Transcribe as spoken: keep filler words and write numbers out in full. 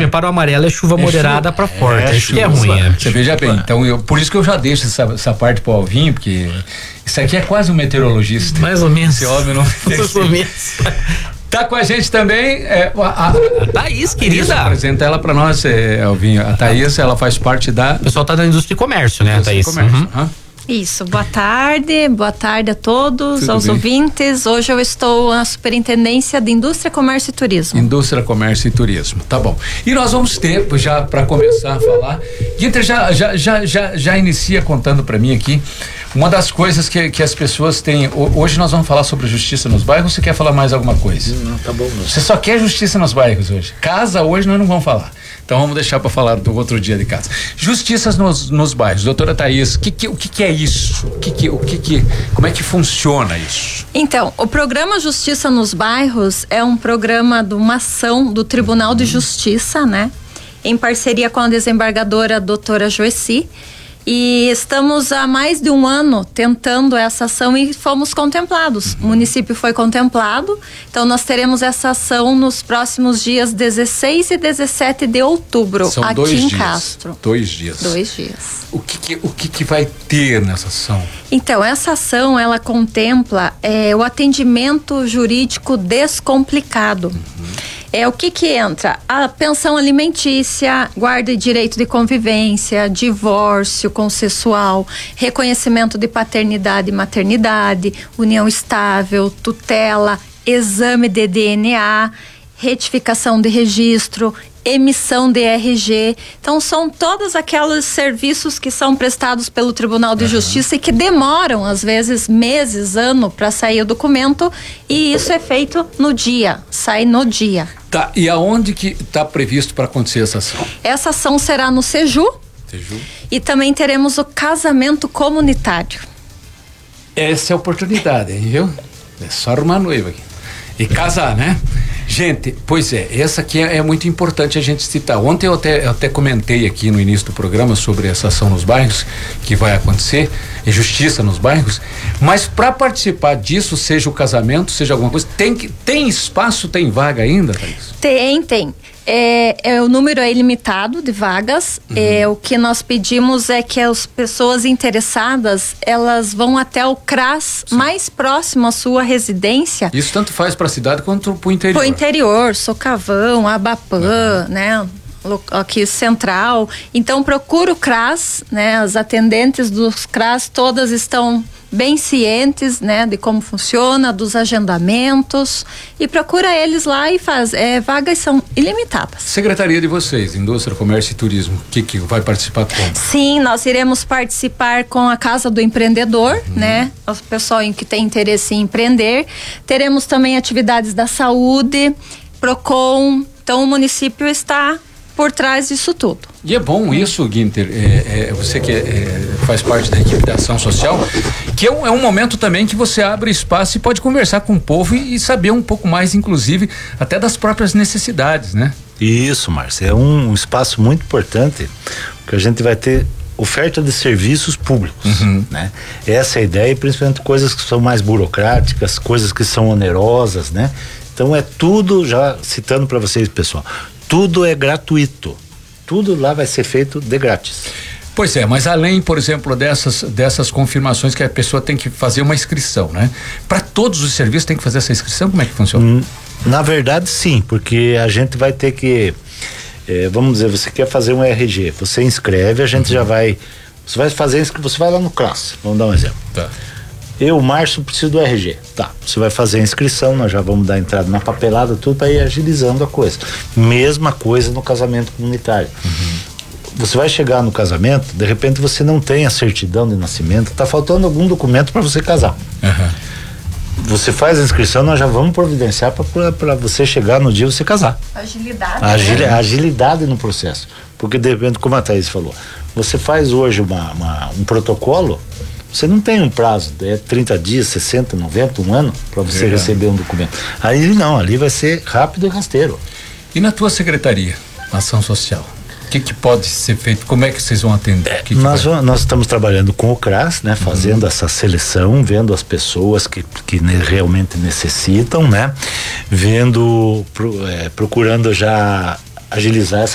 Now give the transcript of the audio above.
assim, para o amarelo é chuva é moderada para forte, é, isso que é ruim. É. Você veja bem, então eu, por isso que eu já deixo essa, essa parte pro Alvinho, porque isso aqui é quase um meteorologista. Mais ou menos. Esse homem não Mais ou menos. Tá com a gente também é, a, a, a Thaís, querida. Isso, apresenta ela pra nós, é, Alvinho. A Thaís, ela faz parte da... O pessoal tá da indústria de comércio, né, indústria Thaís? De comércio. Uhum. Uhum. Isso, boa tarde, boa tarde a todos, Tudo aos bem? ouvintes. Hoje eu estou na Superintendência de Indústria, Comércio e Turismo. Indústria, Comércio e Turismo, tá bom. E nós vamos ter, já para começar a falar, Guinter já, já, já, já, já inicia contando para mim aqui, uma das coisas que, que as pessoas têm, hoje nós vamos falar sobre justiça nos bairros, você quer falar mais alguma coisa? Não, tá bom. Não. Você só quer justiça nos bairros hoje. Casa hoje nós não vamos falar. Então vamos deixar para falar do outro dia de casa. Justiças nos, nos bairros. Doutora Thaís, que que, o que, que é isso? O que que, o que que, como é que funciona isso? Então, o programa Justiça nos Bairros é um programa de uma ação do Tribunal de Justiça, né? Em parceria com a desembargadora doutora Joeci. E estamos há mais de um ano tentando essa ação e fomos contemplados. Uhum. O município foi contemplado, então nós teremos essa ação nos próximos dias dezesseis e dezessete de outubro, São aqui dois em dias. Castro. Dois dias. Dois dias. O que que, o que que vai ter nessa ação? Então, essa ação, ela contempla é, o atendimento jurídico descomplicado. Uhum. É o que que entra? A pensão alimentícia, guarda e direito de convivência, divórcio consensual, reconhecimento de paternidade e maternidade, união estável, tutela, exame de D N A, retificação de registro, emissão de R G. Então são todos aqueles serviços que são prestados pelo Tribunal de uhum. Justiça e que demoram às vezes meses, ano para sair o documento, e isso é feito no dia, sai no dia. Tá, e aonde que está previsto para acontecer essa ação? Essa ação será no Seju. Seju. E também teremos o casamento comunitário. Essa é a oportunidade, hein, viu? É só arrumar noiva aqui. E casar, né? Gente, pois é, essa aqui é, é muito importante a gente citar. Ontem eu até, eu até comentei aqui no início do programa sobre essa ação nos bairros que vai acontecer, e justiça nos bairros, mas para participar disso, seja o casamento, seja alguma coisa, tem, que, tem espaço, tem vaga ainda, Thaís? Tem, tem. É, é, o número é ilimitado de vagas. Uhum. É, o que nós pedimos é que as pessoas interessadas, elas vão até o C R A S Sim. mais próximo à sua residência. Isso tanto faz para a cidade quanto para o interior. Para o interior, Socavão, Abapã, uhum. né? Aqui central. Então procura o C R A S, né? As atendentes dos C R A S todas estão bem cientes, né, de como funciona, dos agendamentos, e procura eles lá e faz. É, vagas são ilimitadas. Secretaria de vocês, Indústria, Comércio e Turismo, que que vai participar como? Sim, nós iremos participar com a Casa do Empreendedor, uhum. né, o pessoal que tem interesse em empreender. Teremos também atividades da saúde, Procon. Então o município está por trás disso tudo. E é bom isso, Guinter, é, é, você que é, é, faz parte da equipe da ação social, que é um, é um momento também que você abre espaço e pode conversar com o povo e, e saber um pouco mais, inclusive, até das próprias necessidades, né? Isso, Márcio, é um, um espaço muito importante, porque a gente vai ter oferta de serviços públicos, uhum. né? Essa é a ideia, principalmente coisas que são mais burocráticas, coisas que são onerosas, né? Então é tudo, já citando para vocês, pessoal, tudo é gratuito. Tudo lá vai ser feito de grátis. Pois é, mas além, por exemplo, dessas, dessas confirmações que a pessoa tem que fazer uma inscrição, né? Para todos os serviços tem que fazer essa inscrição? Como é que funciona? Hum, na verdade, sim, porque a gente vai ter que, eh, vamos dizer, você quer fazer um R G, você inscreve, a gente uhum. já vai, você vai fazer, você vai lá no C R A S, vamos dar um exemplo. Tá. Eu, Márcio, preciso do R G. Tá, você vai fazer a inscrição, nós já vamos dar entrada na papelada, tudo para ir agilizando a coisa. Mesma coisa no casamento comunitário. Uhum. Você vai chegar no casamento, de repente você não tem a certidão de nascimento, tá faltando algum documento para você casar. Uhum. Você faz a inscrição, nós já vamos providenciar para você chegar no dia você casar. Agilidade. Agil, né? Agilidade no processo. Porque de repente, como a Thaís falou, você faz hoje uma, uma, um protocolo, você não tem um prazo, é trinta dias, sessenta, noventa, um ano para você Verdade. receber um documento. Aí não, ali vai ser rápido e rasteiro. E na tua secretaria, ação social, o que que pode ser feito? Como é que vocês vão atender? Que que nós, vai... nós estamos trabalhando com o C R A S, né? Fazendo uhum. essa seleção, vendo as pessoas que, que ne, realmente necessitam, né? Vendo, pro, é, procurando já agilizar essa